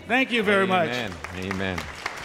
Thank you very much. Amen. Amen.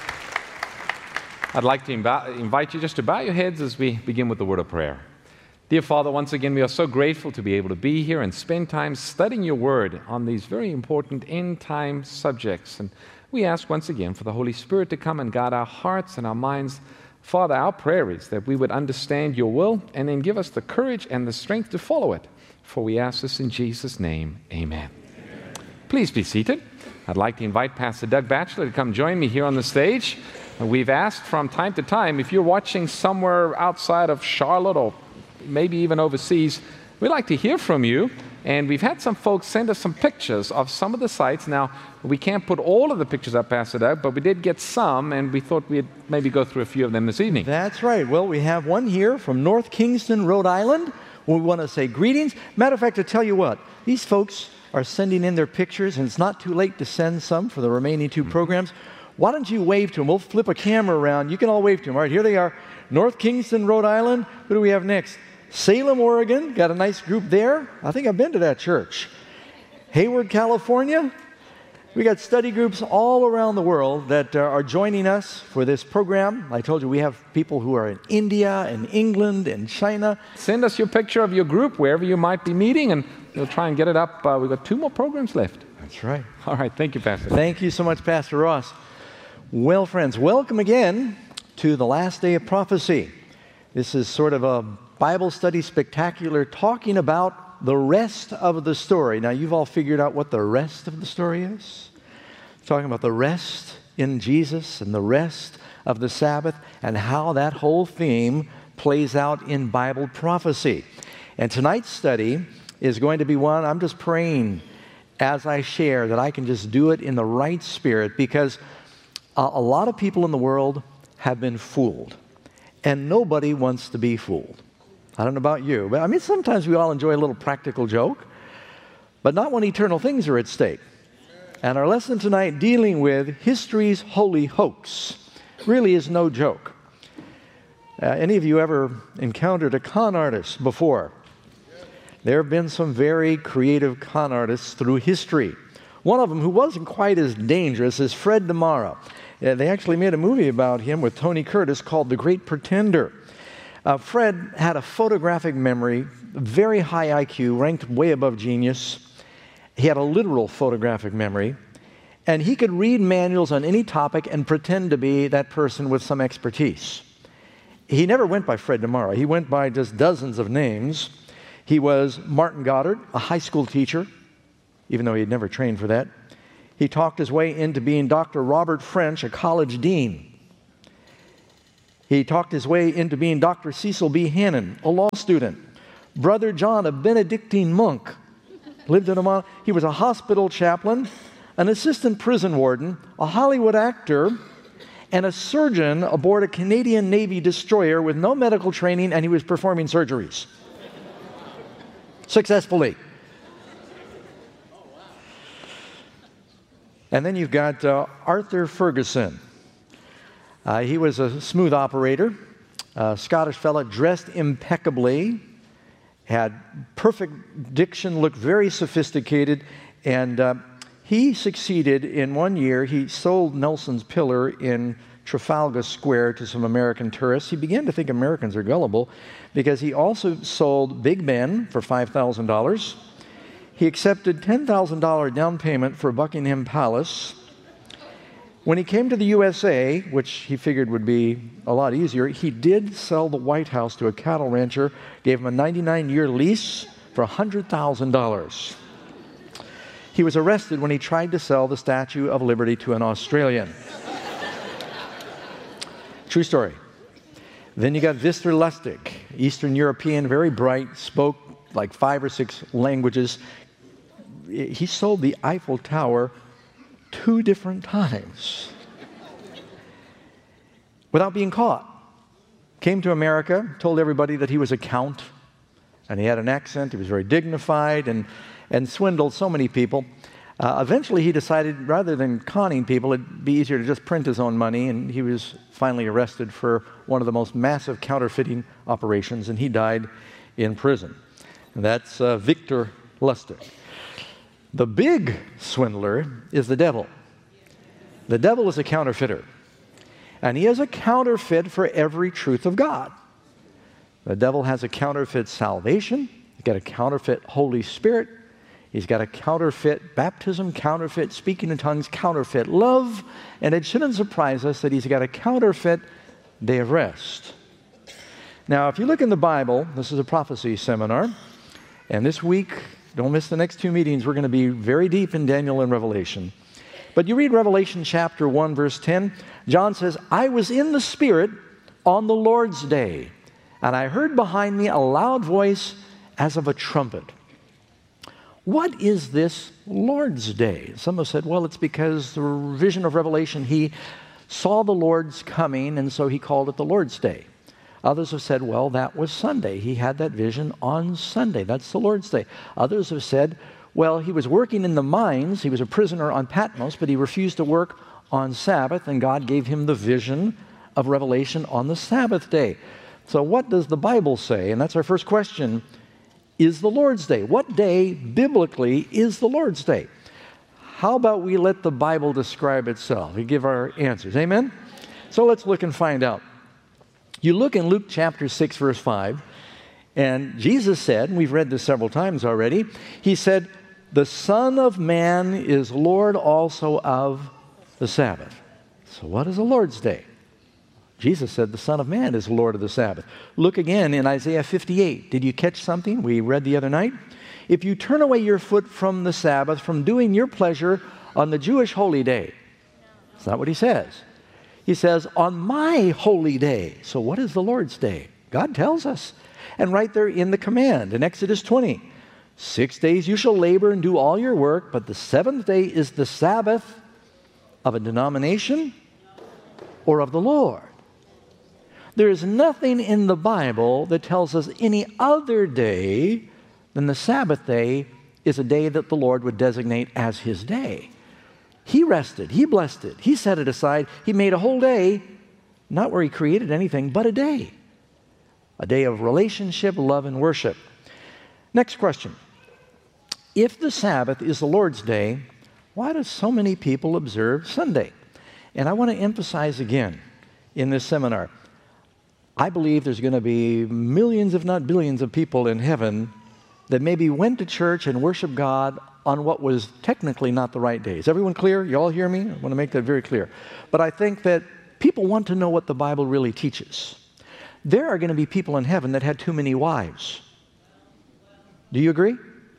I'd like to invite you just to bow your heads as we begin with the word of prayer. Dear Father, once again, we are so grateful to be able to be here and spend time studying your word on these very important end-time subjects. And we ask once again for the Holy Spirit to come and guide our hearts and our minds. Father, our prayer is that we would understand your will and then give us the courage and the strength to follow it. For we ask this in Jesus' name, amen. Please be seated. I'd like to invite Pastor Doug Batchelor to come join me here on the stage. We've asked from time to time, if you're watching somewhere outside of Charlotte or maybe even overseas, we'd like to hear from you. And we've had some folks send us some pictures of some of the sites. Now, we can't put all of the pictures up, Pastor Doug, but we did get some, and we thought we'd maybe go through a few of them this evening. That's right. Well, we have one here from North Kingston, Rhode Island. We want to say greetings. Matter of fact, to tell you what, these folks are sending in their pictures, and it's not too late to send some for the remaining two programs. Why don't you wave to them? We'll flip a camera around. You can all wave to them. All right, here they are. North Kingston, Rhode Island. Who do we have next? Salem, Oregon. Got a nice group there. I think I've been to that church. Hayward, California. We got study groups all around the world that are joining us for this program. I told you we have people who are in India and England and China. Send us your picture of your group, wherever you might be meeting, and we'll try and get it up. We've got 2 more programs left. That's right. All right. Thank you, Pastor. Thank you so much, Pastor Ross. Well, friends, welcome again to the last day of prophecy. This is sort of a Bible study spectacular talking about the rest of the story. Now, you've all figured out what the rest of the story is? Talking about the rest in Jesus and the rest of the Sabbath and how that whole theme plays out in Bible prophecy. And tonight's study is going to be one, I'm just praying as I share that I can just do it in the right spirit, because a lot of people in the world have been fooled, and nobody wants to be fooled. I don't know about you, but I mean, sometimes we all enjoy a little practical joke, but not when eternal things are at stake. And our lesson tonight, dealing with history's holy hoax, really is no joke. Any of you ever encountered a con artist before? There have been some very creative con artists through history. One of them who wasn't quite as dangerous is Fred DeMara. They actually made a movie about him with Tony Curtis called The Great Pretender. Fred had a photographic memory, very high IQ, ranked way above genius. He had a literal photographic memory, and he could read manuals on any topic and pretend to be that person with some expertise. He never went by Fred DeMara. He went by just dozens of names. He was Martin Goddard, a high school teacher, even though he had never trained for that. He talked his way into being Dr. Robert French, a college dean. He talked his way into being Dr. Cecil B. Hannon, a law student. Brother John, a Benedictine monk, lived in Omaha. He was a hospital chaplain, an assistant prison warden, a Hollywood actor, and a surgeon aboard a Canadian Navy destroyer with no medical training, and he was performing surgeries successfully. And then you've got Arthur Ferguson. He was a smooth operator, a Scottish fellow, dressed impeccably, had perfect diction, looked very sophisticated, and he succeeded in 1 year. He sold Nelson's Pillar in Trafalgar Square to some American tourists. He began to think Americans are gullible because he also sold Big Ben for $5,000. He accepted $10,000 down payment for Buckingham Palace. When he came to the USA, which he figured would be a lot easier, he did sell the White House to a cattle rancher, gave him a 99-year lease for $100,000. He was arrested when he tried to sell the Statue of Liberty to an Australian. True story. Then you got Victor Lustig, Eastern European, very bright, spoke like 5 or 6 languages. He sold the Eiffel Tower 2 different times without being caught. Came to America, told everybody that he was a count, and he had an accent, he was very dignified, and swindled so many people. Eventually he decided, rather than conning people, it'd be easier to just print his own money, and he was finally arrested for one of the most massive counterfeiting operations, and he died in prison. And that's Victor Lustig. The big swindler is the devil. The devil is a counterfeiter, and he is a counterfeit for every truth of God. The devil has a counterfeit salvation. He's got a counterfeit Holy Spirit. He's got a counterfeit baptism, counterfeit speaking in tongues, counterfeit love. And it shouldn't surprise us that he's got a counterfeit day of rest. Now, if you look in the Bible, this is a prophecy seminar. And this week, don't miss the next 2 meetings. We're going to be very deep in Daniel and Revelation. But you read Revelation chapter 1, verse 10. John says, I was in the Spirit on the Lord's day, and I heard behind me a loud voice as of a trumpet. What is this Lord's Day? Some have said, well, it's because the vision of Revelation, he saw the Lord's coming, and so he called it the Lord's Day. Others have said, well, that was Sunday. He had that vision on Sunday. That's the Lord's Day. Others have said, well, he was working in the mines. He was a prisoner on Patmos, but he refused to work on Sabbath, and God gave him the vision of Revelation on the Sabbath day. So what does the Bible say? And that's our first question. Is the Lord's Day? What day biblically is the Lord's Day? How about we let the Bible describe itself? We give our answers. Amen? So let's look and find out. You look in Luke chapter 6, verse 5, and Jesus said, and we've read this several times already, he said, the Son of Man is Lord also of the Sabbath. So what is the Lord's Day? Jesus said the Son of Man is Lord of the Sabbath. Look again in Isaiah 58. Did you catch something we read the other night? If you turn away your foot from the Sabbath, from doing your pleasure on the Jewish holy day. That's not what he says. He says, on my holy day. So what is the Lord's Day? God tells us. And right there in the command, in Exodus 20, 6 days you shall labor and do all your work, but the seventh day is the Sabbath of a denomination or of the Lord. There is nothing in the Bible that tells us any other day than the Sabbath day is a day that the Lord would designate as his day. He rested. He blessed it. He set it aside. He made a whole day, not where he created anything, but a day of relationship, love, and worship. Next question. If the Sabbath is the Lord's day, why do so many people observe Sunday? And I want to emphasize again in this seminar, I believe there's going to be millions, if not billions, of people in heaven that maybe went to church and worshiped God on what was technically not the right day. Is everyone clear? You all hear me? I want to make that very clear. But I think that people want to know what the Bible really teaches. There are going to be people in heaven that had too many wives. Do you agree?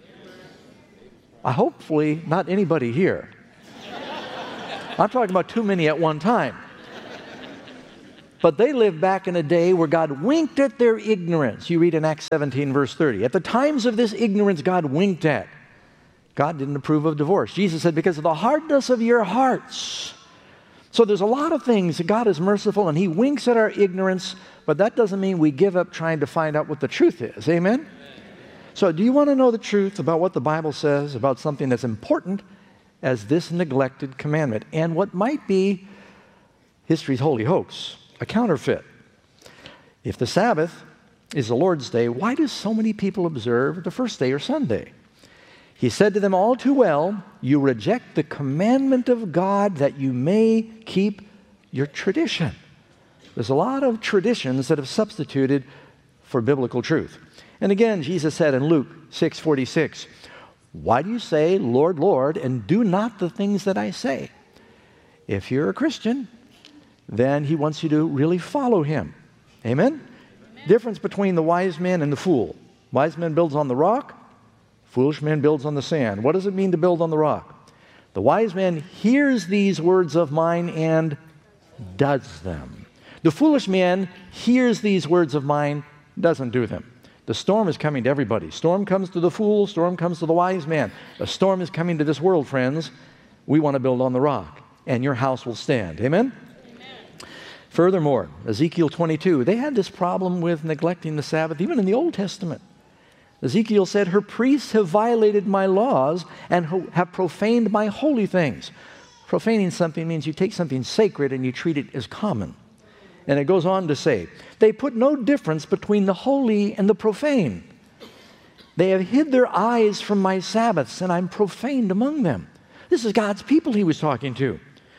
Hopefully not anybody here. I'm talking about too many at one time. But they lived back in a day where God winked at their ignorance. You read in Acts 17, verse 30. At the times of this ignorance, God winked at. God didn't approve of divorce. Jesus said, because of the hardness of your hearts. So there's a lot of things that God is merciful, and he winks at our ignorance, but that doesn't mean we give up trying to find out what the truth is. Amen? Amen. So do you want to know the truth about what the Bible says about something that's important as this neglected commandment and what might be history's holy hoax? A counterfeit. If the Sabbath is the Lord's day, why do so many people observe the first day or Sunday? He said to them, all too well, you reject the commandment of God that you may keep your tradition. There's a lot of traditions that have substituted for biblical truth. And again, Jesus said in Luke 6:46, why do you say, Lord, Lord, and do not the things that I say? If you're a Christian, then he wants you to really follow him. Amen? Amen? Difference between the wise man and the fool. Wise man builds on the rock. Foolish man builds on the sand. What does it mean to build on the rock? The wise man hears these words of mine and does them. The foolish man hears these words of mine, doesn't do them. The storm is coming to everybody. Storm comes to the fool. Storm comes to the wise man. A storm is coming to this world, friends. We want to build on the rock, and your house will stand. Amen? Furthermore, Ezekiel 22, they had this problem with neglecting the Sabbath, even in the Old Testament. Ezekiel said, her priests have violated my laws and have profaned my holy things. Profaning something means you take something sacred and you treat it as common. And it goes on to say, they put no difference between the holy and the profane. They have hid their eyes from my Sabbaths, and I'm profaned among them. This is God's people he was talking to.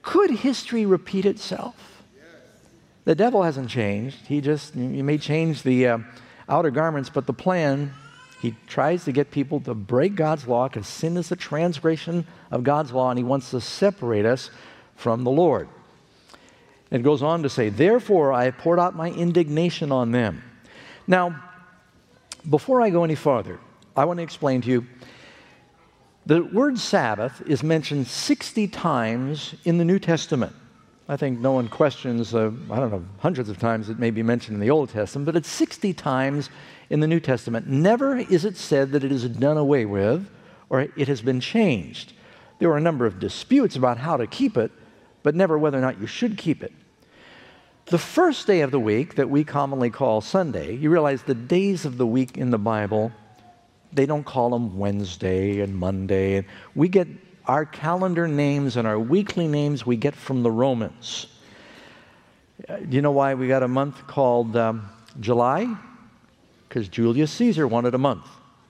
Could history repeat itself? The devil hasn't changed. He may change the outer garments, but the plan, he tries to get people to break God's law because sin is a transgression of God's law, and he wants to separate us from the Lord. It goes on to say, therefore I have poured out my indignation on them. Now, before I go any farther, I want to explain to you, the word Sabbath is mentioned 60 times in the New Testament. I think no one questions, hundreds of times it may be mentioned in the Old Testament, but it's 60 times in the New Testament. Never is it said that it is done away with or it has been changed. There are a number of disputes about how to keep it, but never whether or not you should keep it. The first day of the week that we commonly call Sunday, you realize the days of the week in the Bible, they don't call them Wednesday and Monday. We get our calendar names and our weekly names we get from the Romans. Do you know why we got a month called July? Because Julius Caesar wanted a month.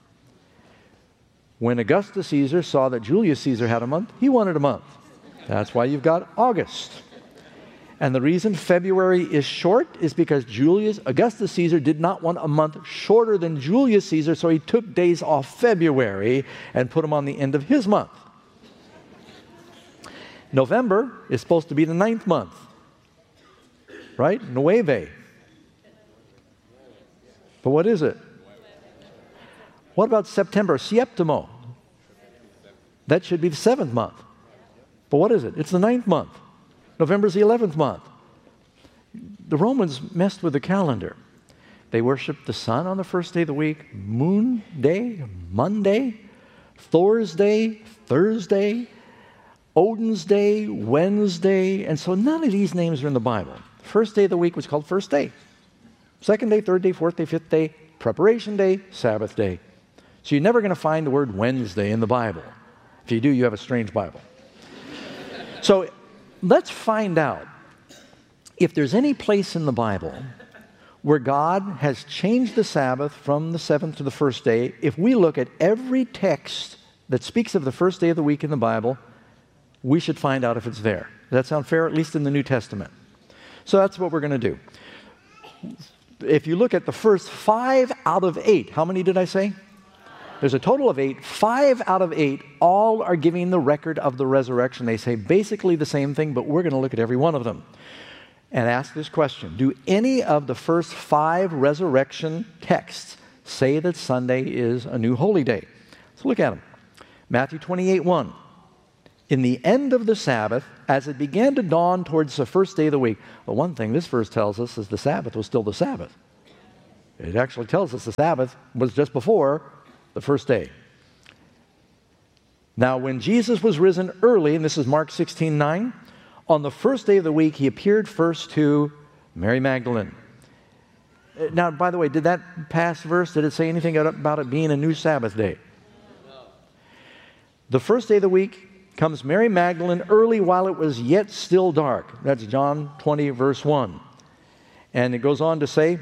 When Augustus Caesar saw that Julius Caesar had a month, he wanted a month. That's why you've got August. And the reason February is short is because Augustus Caesar did not want a month shorter than Julius Caesar, so he took days off February and put them on the end of his month. November is supposed to be the 9th month, right? Nueve. But what is it? What about September? Septimo. That should be the 7th month. But what is it? It's the 9th month. November's the 11th month. The Romans messed with the calendar. They worshiped the sun on the first day of the week, moon day, Monday, Thor's day, Thursday, Odin's day, Wednesday, and so none of these names are in the Bible. First day of the week was called first day. Second day, third day, fourth day, fifth day, preparation day, Sabbath day. So you're never going to find the word Wednesday in the Bible. If you do, you have a strange Bible. So let's find out if there's any place in the Bible where God has changed the Sabbath from the 7th to the first day. If we look at every text that speaks of the first day of the week in the Bible, we should find out if it's there. Does that sound fair? At least in the New Testament. So that's what we're going to do. If you look at the first 5 out of 8, how many did I say? There's a total of 8. 5 out of 8 all are giving the record of the resurrection. They say basically the same thing, but we're going to look at every one of them and ask this question. Do any of the first 5 resurrection texts say that Sunday is a new holy day? Let's look at them. Matthew 28:1. In the end of the Sabbath, as it began to dawn towards the first day of the week. Well, one thing this verse tells us is the Sabbath was still the Sabbath. It actually tells us the Sabbath was just before the first day. Now, when Jesus was risen early, and this is Mark 16:9, on the first day of the week, he appeared first to Mary Magdalene. Now, by the way, did that past verse, did it say anything about it being a new Sabbath day? No. The first day of the week comes Mary Magdalene early while it was yet still dark. That's John 20, verse 1. And it goes on to say,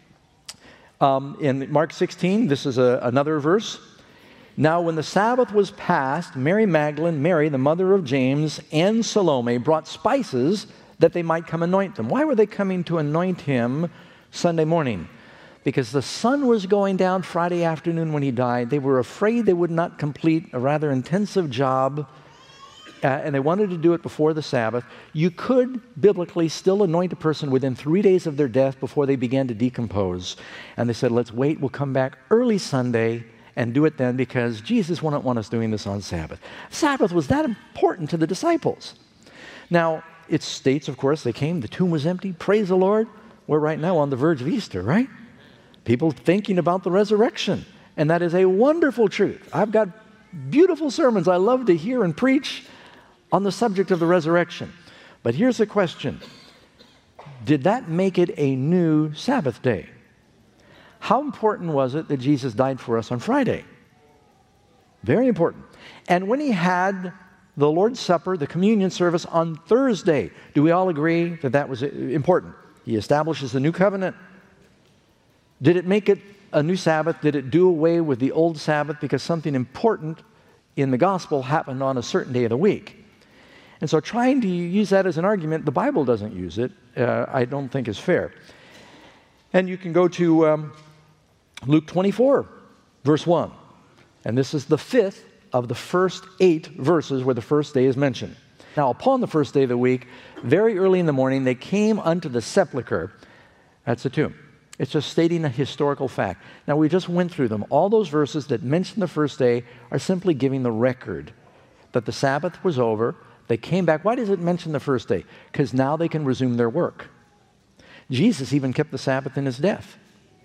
in Mark 16, this is another verse. Now when the Sabbath was past, Mary Magdalene, Mary, the mother of James, and Salome brought spices that they might come anoint them. Why were they coming to anoint him Sunday morning? Because the sun was going down Friday afternoon when he died. They were afraid they would not complete a rather intensive job, and they wanted to do it before the Sabbath. You could, biblically, still anoint a person within 3 days of their death before they began to decompose. And they said, let's wait, we'll come back early Sunday and do it then because Jesus wouldn't want us doing this on Sabbath. Sabbath was that important to the disciples. Now, it states, of course, they came, the tomb was empty, praise the Lord. We're right now on the verge of Easter, right? People thinking about the resurrection. And that is a wonderful truth. I've got beautiful sermons I love to hear and preach on the subject of the resurrection. But here's the question. Did that make it a new Sabbath day? How important was it that Jesus died for us on Friday? Very important. And when he had the Lord's Supper, the communion service on Thursday, do we all agree that that was important? He establishes the new covenant. Did it make it a new Sabbath? Did it do away with the old Sabbath because something important in the gospel happened on a certain day of the week? And so trying to use that as an argument, the Bible doesn't use it, I don't think is fair. And you can go to Luke 24, verse 1. And this is the 5th of the first 8 verses where the first day is mentioned. Now, upon the first day of the week, very early in the morning, they came unto the sepulchre. That's the tomb. It's just stating a historical fact. Now, we just went through them. All those verses that mention the first day are simply giving the record that the Sabbath was over. They came back. Why does it mention the first day? Because now they can resume their work. Jesus even kept the Sabbath in his death.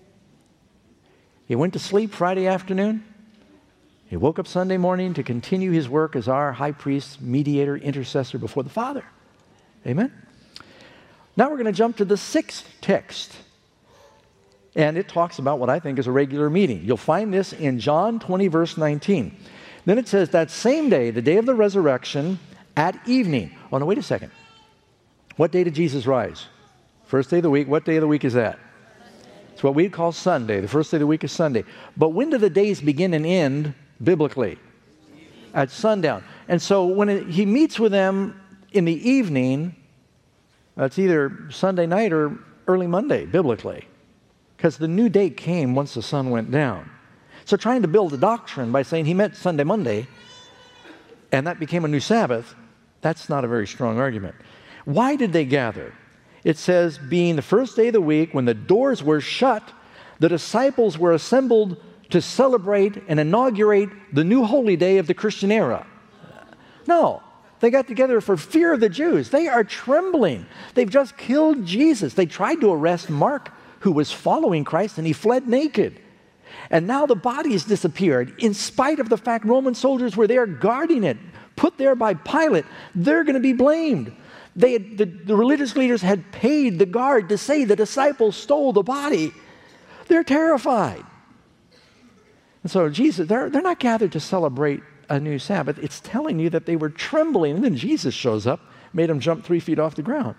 He went to sleep Friday afternoon. He woke up Sunday morning to continue his work as our high priest, mediator, intercessor before the Father. Amen? Now we're going to jump to the 6th text. And it talks about what I think is a regular meeting. You'll find this in John 20, verse 19. Then it says, that same day, the day of the resurrection, at evening. Oh, no, wait a second. What day did Jesus rise? First day of the week. What day of the week is that? It's what we'd call Sunday. The first day of the week is Sunday. But when do the days begin and end biblically? At sundown. And so when he meets with them in the evening, that's either Sunday night or early Monday, biblically. Because the new day came once the sun went down. So trying to build a doctrine by saying he met Sunday, Monday, and that became a new Sabbath, that's not a very strong argument. Why did they gather? It says, being the first day of the week, when the doors were shut, the disciples were assembled to celebrate and inaugurate the new holy day of the Christian era. No, they got together for fear of the Jews. They are trembling. They've just killed Jesus. They tried to arrest Mark, who was following Christ, and he fled naked. And now the body has disappeared, in spite of the fact Roman soldiers were there guarding it, put there by Pilate. They're going to be blamed. The religious leaders had paid the guard to say the disciples stole the body. They're terrified. And so Jesus, they're not gathered to celebrate a new Sabbath. It's telling you that they were trembling. And then Jesus shows up, made them jump 3 feet off the ground.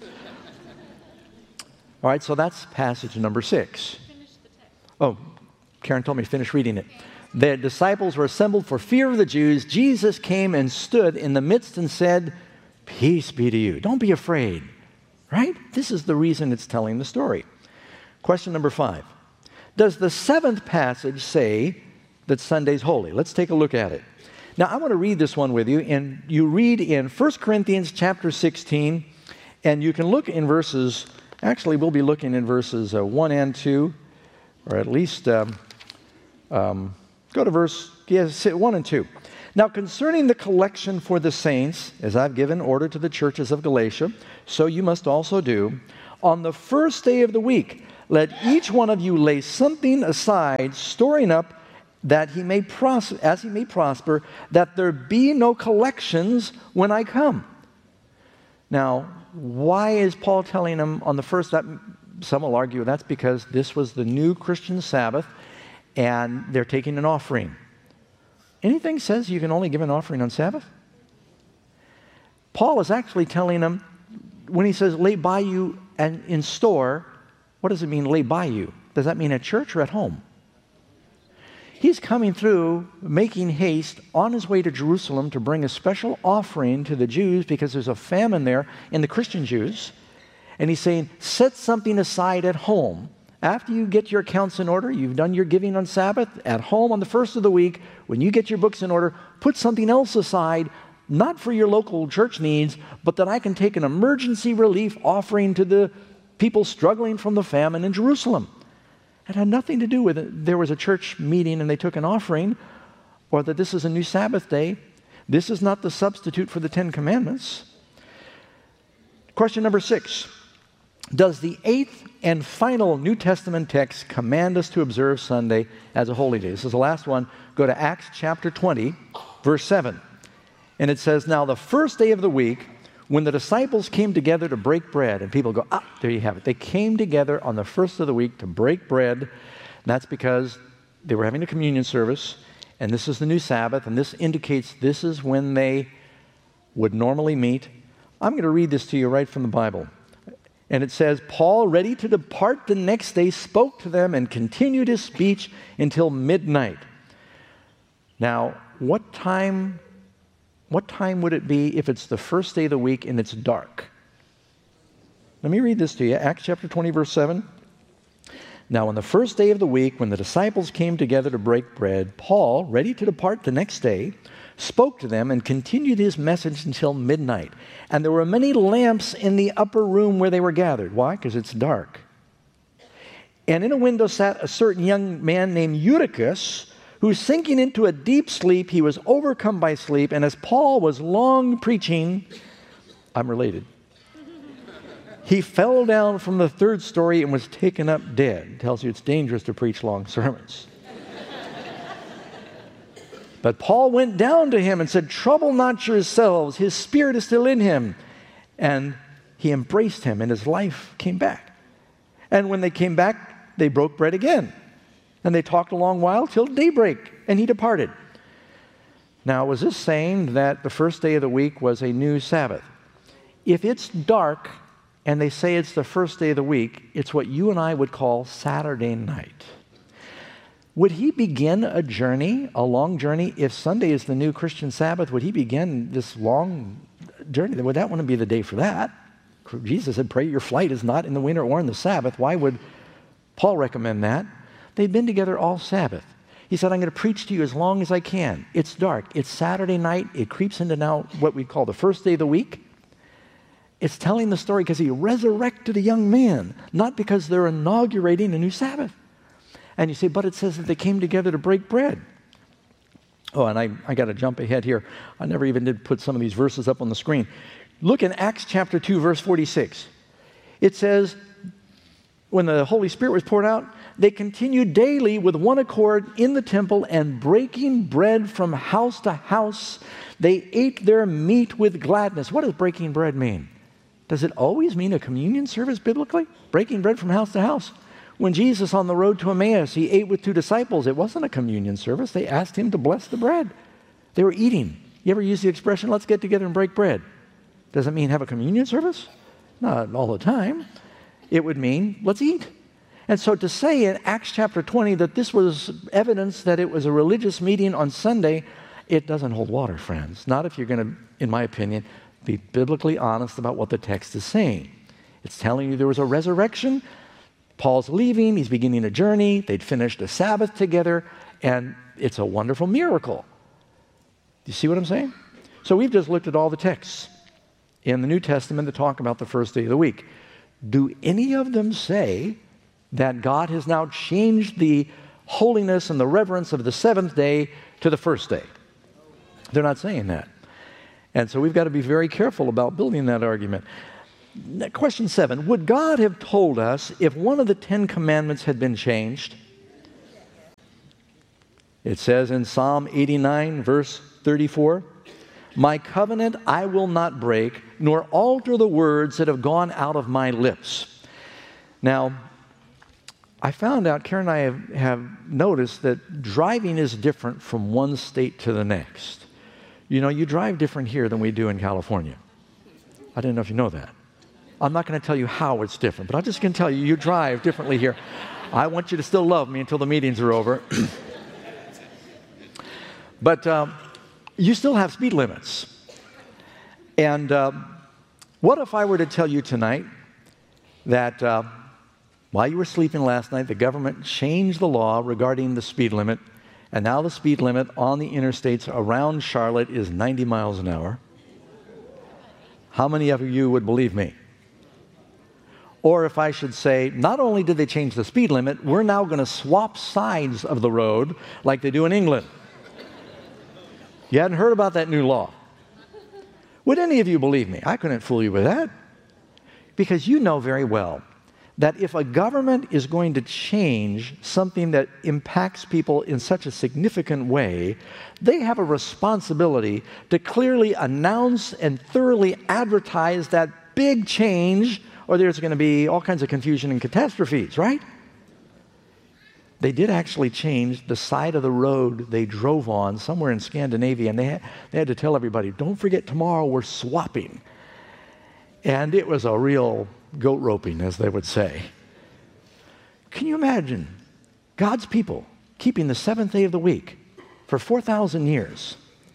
All right, so that's passage number 6. Oh, Karen told me to finish reading it. The disciples were assembled for fear of the Jews. Jesus came and stood in the midst and said, peace be to you. Don't be afraid. Right? This is the reason it's telling the story. Question number 5. Does the 7th passage say that Sunday's holy? Let's take a look at it. Now, I want to read this one with you. And you read in 1 Corinthians chapter 16, and you can look in verses, actually we'll be looking in verses 1 and 2, or at least go to verse 1 and 2. Now, concerning the collection for the saints, as I've given order to the churches of Galatia, so you must also do, on the first day of the week, let each one of you lay something aside, storing up that he may as he may prosper, that there be no collections when I come. Now, why is Paul telling them on the first? That some will argue that's because this was the new Christian Sabbath, and they're taking an offering. Anything says you can only give an offering on Sabbath? Paul is actually telling them, when he says lay by you and in store, what does it mean lay by you? Does that mean at church or at home? He's coming through, making haste on his way to Jerusalem to bring a special offering to the Jews because there's a famine there in the Christian Jews. And he's saying, set something aside at home. After you get your accounts in order, you've done your giving on Sabbath, at home on the first of the week, when you get your books in order, put something else aside, not for your local church needs, but that I can take an emergency relief offering to the people struggling from the famine in Jerusalem. It had nothing to do with it. There was a church meeting and they took an offering, or that this is a new Sabbath day. This is not the substitute for the 10 Commandments. Question number 6. Does the 8th and final New Testament text command us to observe Sunday as a holy day? This is the last one. Go to Acts chapter 20, verse 7. And it says, now the first day of the week, when the disciples came together to break bread, and people go, there you have it. They came together on the first of the week to break bread. And that's because they were having a communion service, and this is the new Sabbath, and this indicates this is when they would normally meet. I'm going to read this to you right from the Bible. And it says, Paul, ready to depart the next day, spoke to them and continued his speech until midnight. Now, what time what time would it be if it's the first day of the week and it's dark? Let me read this to you. Acts chapter 20, verse 7. Now, on the first day of the week, when the disciples came together to break bread, Paul, ready to depart the next day, spoke to them and continued his message until midnight. And there were many lamps in the upper room where they were gathered. Why? Because it's dark. And in a window sat a certain young man named Eutychus, who, sinking into a deep sleep, he was overcome by sleep. And as Paul was long preaching, I'm related, he fell down from the third story and was taken up dead. Tells you it's dangerous to preach long sermons. But Paul went down to him and said, "Trouble not yourselves, his spirit is still in him." And he embraced him, and his life came back. And when they came back, they broke bread again. And they talked a long while till daybreak, and he departed. Now, was this saying that the first day of the week was a new Sabbath? If it's dark and they say it's the first day of the week, it's what you and I would call Saturday night. Would he begin a journey, a long journey? If Sunday is the new Christian Sabbath, would he begin this long journey? Would that want to be the day for that? Jesus said, "Pray your flight is not in the winter or in the Sabbath." Why would Paul recommend that? They'd been together all Sabbath. He said, "I'm going to preach to you as long as I can." It's dark. It's Saturday night. It creeps into now what we call the first day of the week. It's telling the story because he resurrected a young man, not because they're inaugurating a new Sabbath. And you say, but it says that they came together to break bread. Oh, and I got to jump ahead here. I never even did put some of these verses up on the screen. Look in Acts chapter 2, verse 46. It says, when the Holy Spirit was poured out, they continued daily with one accord in the temple and breaking bread from house to house. They ate their meat with gladness. What does breaking bread mean? Does it always mean a communion service biblically? Breaking bread from house to house. When Jesus on the road to Emmaus, he ate with two disciples. It wasn't a communion service. They asked him to bless the bread. They were eating. You ever use the expression, "let's get together and break bread"? Does it mean have a communion service? Not all the time. It would mean, let's eat. And so to say in Acts chapter 20 that this was evidence that it was a religious meeting on Sunday, it doesn't hold water, friends. Not if you're going to, in my opinion, be biblically honest about what the text is saying. It's telling you there was a resurrection. Paul's leaving. He's beginning a journey. They'd finished a Sabbath together, and it's a wonderful miracle. Do you see what I'm saying? So we've just looked at all the texts in the New Testament that talk about the first day of the week. Do any of them say that God has now changed the holiness and the reverence of the seventh day to the first day? They're not saying that. And so we've got to be very careful about building that argument. Question 7, would God have told us if one of the 10 commandments had been changed? It says in Psalm 89, verse 34, "My covenant I will not break, nor alter the words that have gone out of my lips." Now, I found out, Karen and I have noticed that driving is different from one state to the next. You know, you drive different here than we do in California. I didn't know if you know that. I'm not going to tell you how it's different, but I'm just going to tell you, you drive differently here. I want you to still love me until the meetings are over. But you still have speed limits. And what if I were to tell you tonight that while you were sleeping last night, the government changed the law regarding the speed limit, and now the speed limit on the interstates around Charlotte is 90 miles an hour? How many of you would believe me? Or if I should say, not only did they change the speed limit, we're now going to swap sides of the road like they do in England. You hadn't heard about that new law. Would any of you believe me? I couldn't fool you with that. Because you know very well that if a government is going to change something that impacts people in such a significant way, they have a responsibility to clearly announce and thoroughly advertise that big change, or there's going to be all kinds of confusion and catastrophes, right? They did actually change the side of the road they drove on somewhere in Scandinavia, and they had to tell everybody, don't forget tomorrow we're swapping. And it was a real goat roping, as they would say. Can you imagine God's people keeping the seventh day of the week for 4,000 years,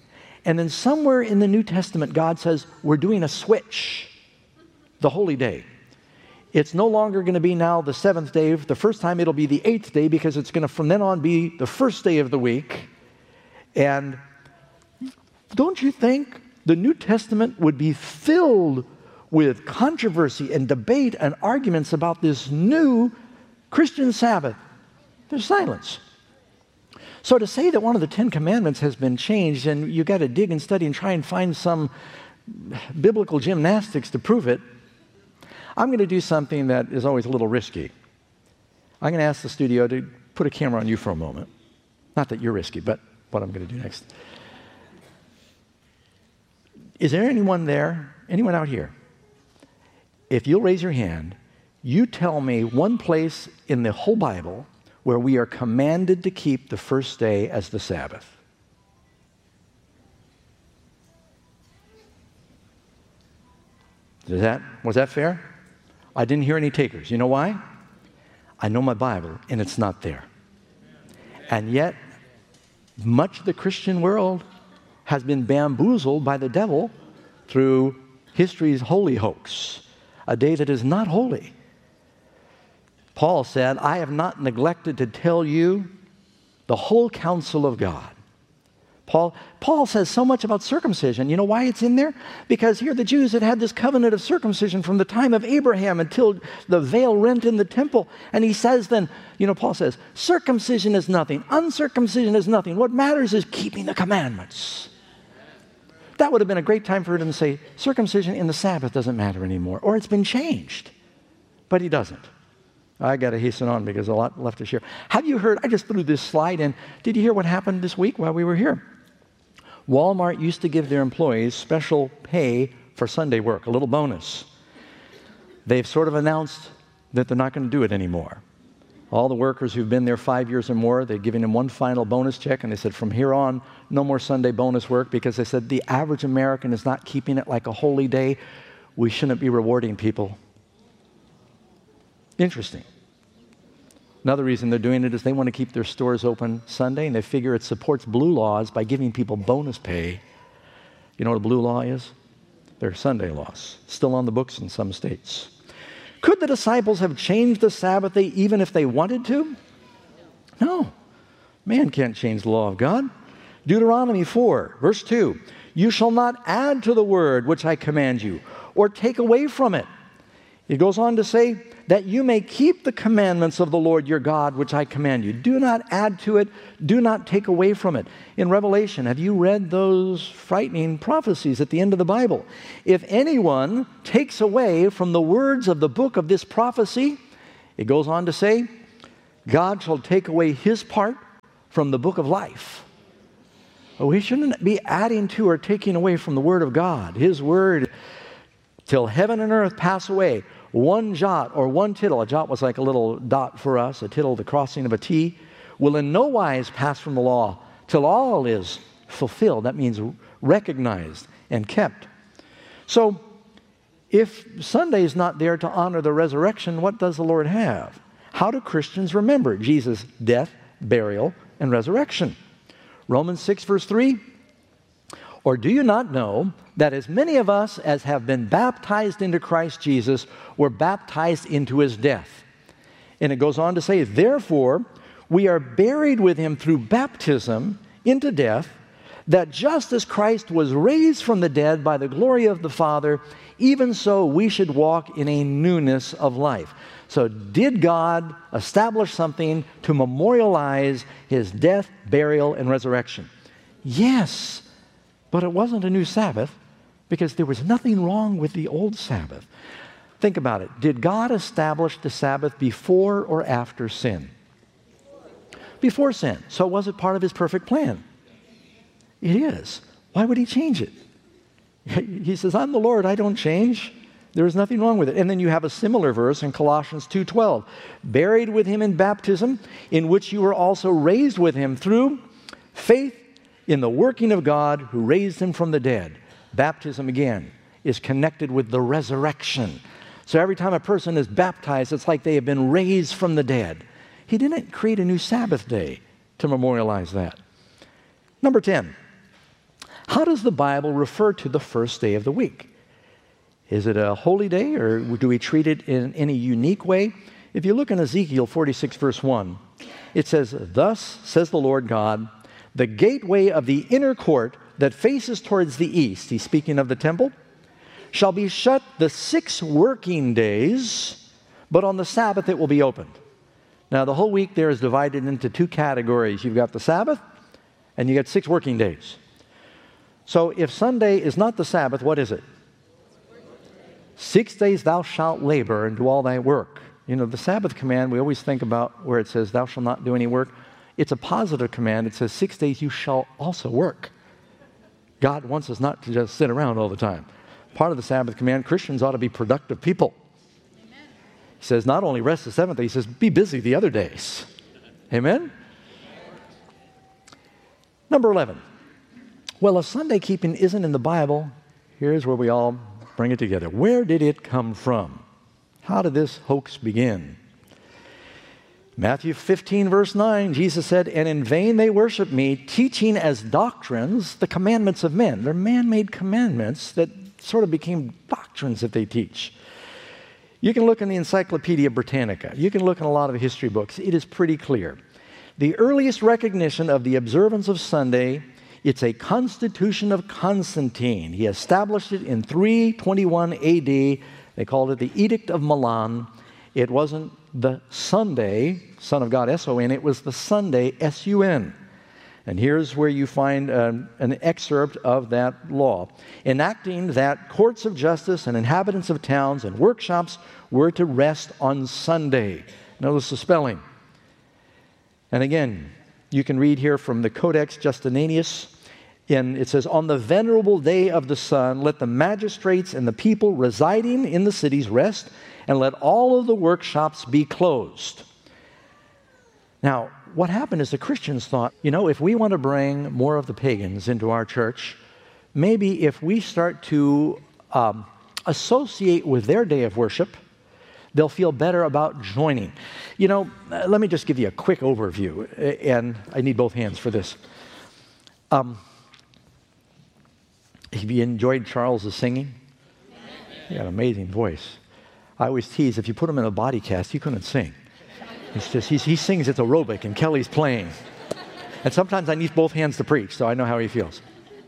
And then somewhere in the New Testament, God says, we're doing a switch, the holy day. It's no longer going to be now the seventh day. The first time it'll be the eighth day because it's going to from then on be the first day of the week. And don't you think the New Testament would be filled with controversy and debate and arguments about this new Christian Sabbath? There's silence. So to say that one of the Ten Commandments has been changed and you've got to dig and study and try and find some biblical gymnastics to prove it, I'm going to do something that is always a little risky. I'm going to ask the studio to put a camera on you for a moment. Not that you're risky, but what I'm going to do next. Is there anyone there, anyone out here? If you'll raise your hand, you tell me one place in the whole Bible where we are commanded to keep the first day as the Sabbath. Was that fair? I didn't hear any takers. You know why? I know my Bible, and it's not there. And yet, much of the Christian world has been bamboozled by the devil through history's holy hoax, a day that is not holy. Paul said, I have not neglected to tell you the whole counsel of God. Paul says so much about circumcision. You know why it's in there? Because here the Jews had this covenant of circumcision from the time of Abraham until the veil rent in the temple. And he says then, Paul says, circumcision is nothing. Uncircumcision is nothing. What matters is keeping the commandments. That would have been a great time for him to say, circumcision in the Sabbath doesn't matter anymore, or it's been changed. But he doesn't. I got to hasten on because there's a lot left to share. Have you heard, I just threw this slide in. Did you hear what happened this week while we were here? Walmart used to give their employees special pay for Sunday work, a little bonus. They've sort of announced that they're not going to do it anymore. All the workers who've been there 5 years or more, they've given them one final bonus check, and they said from here on, no more Sunday bonus work, because they said the average American is not keeping it like a holy day. We shouldn't be rewarding people. Interesting. Another reason they're doing it is they want to keep their stores open Sunday, and they figure it supports blue laws by giving people bonus pay. You know what a blue law is? They're Sunday laws, still on the books in some states. Could the disciples have changed the Sabbath day even if they wanted to? No. Man can't change the law of God. Deuteronomy 4, verse 2, you shall not add to the word which I command you, or take away from it. It goes on to say, that you may keep the commandments of the Lord your God, which I command you. Do not add to it. Do not take away from it. In Revelation, have you read those frightening prophecies at the end of the Bible? If anyone takes away from the words of the book of this prophecy, it goes on to say, God shall take away his part from the book of life. We shouldn't be adding to or taking away from the word of God. His word, till heaven and earth pass away, one jot or one tittle, a jot was like a little dot for us, a tittle, the crossing of a T, will in no wise pass from the law till all is fulfilled. That means recognized and kept. So, if Sunday is not there to honor the resurrection, what does the Lord have? How do Christians remember Jesus' death, burial, and resurrection? Romans 6, verse 3, or do you not know that as many of us as have been baptized into Christ Jesus were baptized into his death? And it goes on to say, therefore, we are buried with him through baptism into death, that just as Christ was raised from the dead by the glory of the Father, even so we should walk in a newness of life. So did God establish something to memorialize his death, burial, and resurrection? Yes, but it wasn't a new Sabbath because there was nothing wrong with the old Sabbath. Think about it. Did God establish the Sabbath before or after sin? Before sin. So was it part of his perfect plan? It is. Why would he change it? He says, I'm the Lord, I don't change. There is nothing wrong with it. And then you have a similar verse in Colossians 2:12. Buried with him in baptism, in which you were also raised with him through faith in the working of God who raised him from the dead. Baptism, again, is connected with the resurrection. So every time a person is baptized, it's like they have been raised from the dead. He didn't create a new Sabbath day to memorialize that. Number 10, How does the Bible refer to the first day of the week? Is it a holy day, or do we treat it in any unique way? If you look in Ezekiel 46, verse 1, it says, "Thus says the Lord God, the gateway of the inner court that faces towards the east," he's speaking of the temple, "shall be shut the 6 working days, but on the Sabbath it will be opened." Now, the whole week there is divided into 2 categories. You've got the Sabbath, and you got 6 working days. So if Sunday is not the Sabbath, what is it? 6 days thou shalt labor and do all thy work. You know, the Sabbath command, we always think about where it says, "Thou shalt not do any work." It's a positive command. It says, 6 days you shall also work. God wants us not to just sit around all the time. Part of the Sabbath command, Christians ought to be productive people. Amen. He says, not only rest the 7th day, he says, be busy the other days. Amen? Number 11. Well, if Sunday keeping isn't in the Bible, here's where we all bring it together. Where did it come from? How did this hoax begin? Matthew 15, verse 9, Jesus said, "And in vain they worship me, teaching as doctrines the commandments of men." They're man-made commandments that sort of became doctrines that they teach. You can look in the Encyclopedia Britannica. You can look in a lot of history books. It is pretty clear. The earliest recognition of the observance of Sunday, it's a constitution of Constantine. He established it in 321 AD. They called it the Edict of Milan. It wasn't the Sunday, Son of God, S-O-N, it was the Sunday, S-U-N. And here's where you find an excerpt of that law. Enacting that courts of justice and inhabitants of towns and workshops were to rest on Sunday. Notice the spelling. And again, you can read here from the Codex Justinanius. It says, "On the venerable day of the sun, let the magistrates and the people residing in the cities rest, and let all of the workshops be closed." Now, what happened is the Christians thought, if we want to bring more of the pagans into our church, maybe if we start to associate with their day of worship, they'll feel better about joining. Let me just give you a quick overview, and I need both hands for this. Have you enjoyed Charles' singing? He got an amazing voice. I always tease, if you put him in a body cast, he couldn't sing. It's just, he sings, it's aerobic, and Kelly's playing. And sometimes I need both hands to preach, so I know how he feels.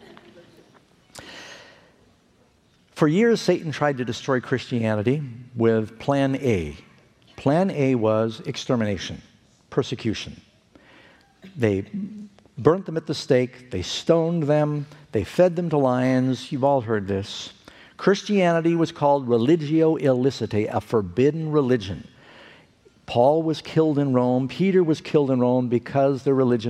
For years, Satan tried to destroy Christianity with Plan A. Plan A was extermination, persecution. They burnt them at the stake, they stoned them, they fed them to lions. You've all heard this. Christianity was called religio illicitae, a forbidden religion. Paul was killed in Rome. Peter was killed in Rome because their religion